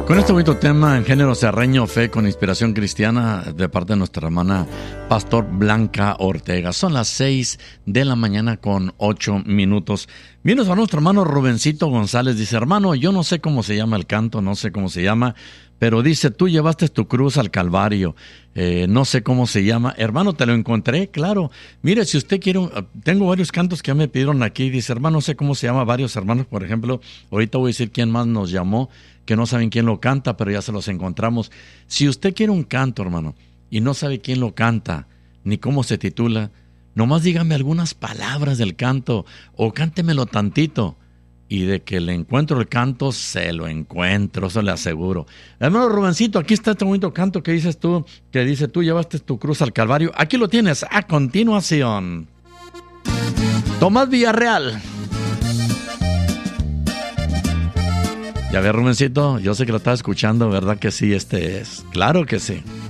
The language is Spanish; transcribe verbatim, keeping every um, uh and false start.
Con este bonito tema en género serreño, fe con inspiración cristiana de parte de nuestra hermana Pastor Blanca Ortega. Son las seis de la mañana con ocho minutos. Vienes a nuestro hermano Rubencito González. Dice, hermano, yo no sé cómo se llama el canto, no sé cómo se llama, pero dice, tú llevaste tu cruz al Calvario. Eh, no sé cómo se llama. Hermano, te lo encontré, claro. Mire, si usted quiere, tengo varios cantos que me pidieron aquí. Dice, hermano, no sé cómo se llama. Varios hermanos, por ejemplo, ahorita voy a decir quién más nos llamó, que no saben quién lo canta, pero ya se los encontramos. Si usted quiere un canto, hermano, y no sabe quién lo canta, ni cómo se titula, nomás dígame algunas palabras del canto, o cántemelo tantito, y de que le encuentro el canto, se lo encuentro, eso le aseguro. Hermano Rubencito, aquí está este bonito canto que dices tú, que dice, tú llevaste tu cruz al Calvario. Aquí lo tienes, a continuación. Tomás Villarreal. Ya ve, Rubencito, yo sé que lo estaba escuchando, ¿verdad que sí? Este es, claro que sí.